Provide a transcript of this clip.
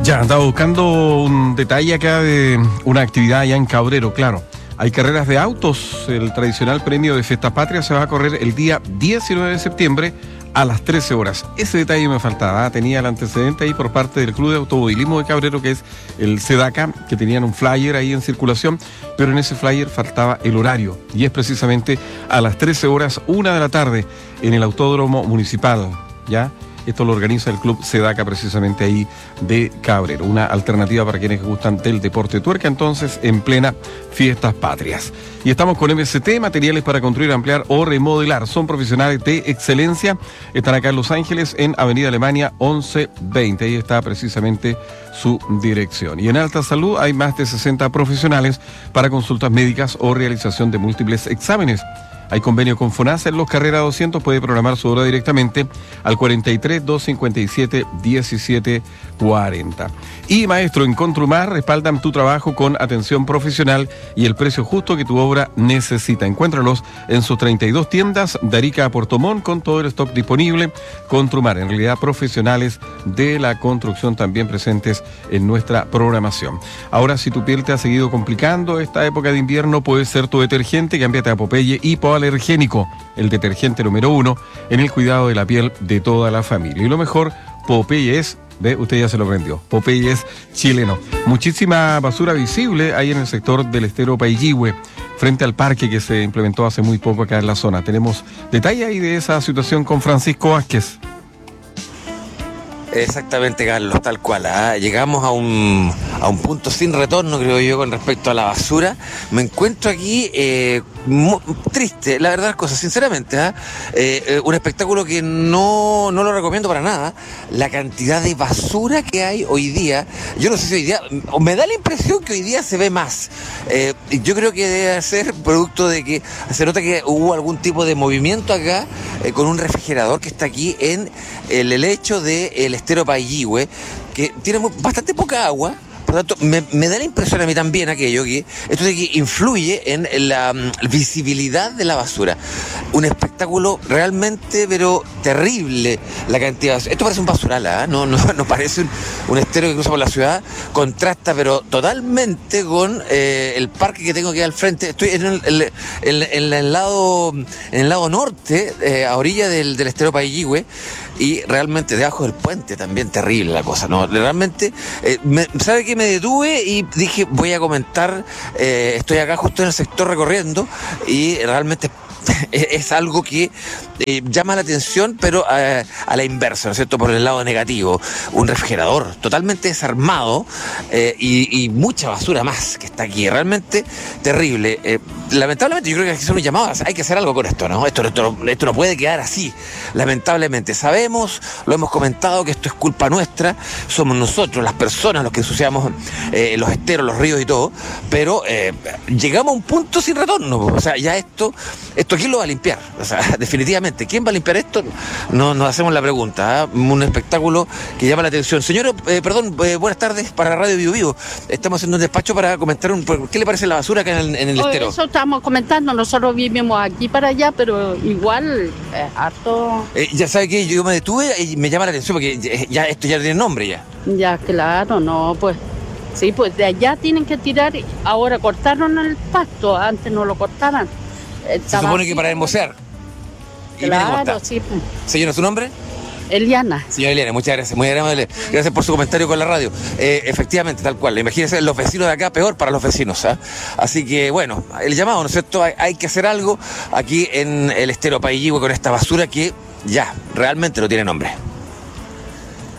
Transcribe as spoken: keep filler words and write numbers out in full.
Ya, andaba buscando un detalle acá de una actividad allá en Cabrero, claro. Hay carreras de autos. El tradicional premio de Fiestas Patrias se va a correr el día diecinueve de septiembre a las trece horas. Ese detalle me faltaba. Tenía el antecedente ahí por parte del Club de Automovilismo de Cabrero, que es el SEDACA, que tenían un flyer ahí en circulación, pero en ese flyer faltaba el horario. Y es precisamente a las trece horas, una de la tarde, en el Autódromo Municipal, ¿ya? Esto lo organiza el Club SEDACA precisamente ahí de Cabrero. Una alternativa para quienes gustan del deporte tuerca, entonces, en plena Fiestas Patrias. Y estamos con M S T, materiales para construir, ampliar o remodelar. Son profesionales de excelencia. Están acá en Los Ángeles, en Avenida Alemania once veinte. Ahí está precisamente su dirección. Y en Alta Salud hay más de sesenta profesionales para consultas médicas o realización de múltiples exámenes. Hay convenio con FONASA en Los Carrera doscientos, puede programar su hora directamente al cuarenta y tres, doscientos cincuenta y siete, diecisiete cuarenta. Y Maestro, en Contrumar respaldan tu trabajo con atención profesional y el precio justo que tu obra necesita. Encuéntralos en sus treinta y dos tiendas de Arica a Puerto Montt con todo el stock disponible. Contrumar, en realidad profesionales de la construcción también presentes en nuestra programación. Ahora, si tu piel te ha seguido complicando esta época de invierno, puede ser tu detergente. Cámbiate a Popeye Hipoalergénico, el detergente número uno en el cuidado de la piel de toda la familia. Y lo mejor, Popeye es, ve, usted ya se lo prendió, Popeye es chileno. Muchísima basura visible ahí en el sector del estero Paillihue, frente al parque que se implementó hace muy poco acá en la zona. Tenemos detalle ahí de esa situación con Francisco Vázquez. Exactamente, Carlos, tal cual. ¿eh? Llegamos a un, a un punto sin retorno, creo yo, con respecto a la basura. Me encuentro aquí eh, muy triste, la verdad, las cosas, sinceramente. ¿eh? Eh, un espectáculo que no, no lo recomiendo para nada. La cantidad de basura que hay hoy día, yo no sé si hoy día, me da la impresión que hoy día se ve más. Eh, yo creo que debe ser producto de que se nota que hubo algún tipo de movimiento acá eh, con un refrigerador que está aquí en el, el lecho del estero Paillihue, que tiene bastante poca agua. Por lo tanto, me, me da la impresión a mí también aquello que esto de que influye en la um, visibilidad de la basura. Un espectáculo realmente, pero terrible, la cantidad de basura. Esto parece un basural, ¿eh? no, no, no parece un, un estero que cruza por la ciudad. Contrasta, pero totalmente con eh, el parque que tengo aquí al frente. Estoy en el, el, el, el, el lado, en el lado norte, eh, a orilla del, del estero Paillihue. Y realmente debajo del puente también terrible la cosa, ¿no? Realmente, eh, me, ¿sabe qué? Me detuve y dije, voy a comentar, eh, estoy acá justo en el sector recorriendo y realmente es algo que eh, llama la atención, pero eh, a la inversa, ¿no es cierto? Por el lado negativo. Un refrigerador totalmente desarmado eh, y, y mucha basura más que está aquí. Realmente terrible. Eh, lamentablemente, yo creo que hay que hacer un llamado. Hay que hacer algo con esto, ¿no? Esto, esto, esto no puede quedar así. Lamentablemente. Sabemos, lo hemos comentado, que esto es culpa nuestra. Somos nosotros, las personas, los que ensuciamos eh, los esteros, los ríos y todo. Pero eh, llegamos a un punto sin retorno. O sea, ya esto... esto ¿quién lo va a limpiar? O sea, definitivamente, ¿quién va a limpiar esto? No, nos hacemos la pregunta. ¿eh? Un espectáculo que llama la atención. Señor, eh, perdón, eh, buenas tardes para Radio Vivo Vivo. Estamos haciendo un despacho para comentar un, ¿qué le parece la basura acá en el, en el oh, estero? Eso estamos comentando, nosotros vivimos aquí para allá, pero igual es harto. Eh, ya sabe que yo me detuve y me llama la atención porque ya esto ya tiene nombre ya. Ya, claro, no, pues. Sí, pues de allá tienen que tirar. Ahora cortaron el pasto, antes no lo cortaban. Se supone que para hermosear. Claro, sí. Señora, ¿su nombre? Eliana. Señora Eliana, muchas gracias, muy agradable. Gracias por su comentario con la radio. Eh, efectivamente, tal cual. Imagínense los vecinos de acá, peor para los vecinos. ¿eh? Así que, bueno, el llamado, ¿no es cierto? Hay, hay que hacer algo aquí en el estero Paillihue con esta basura que ya realmente no tiene nombre.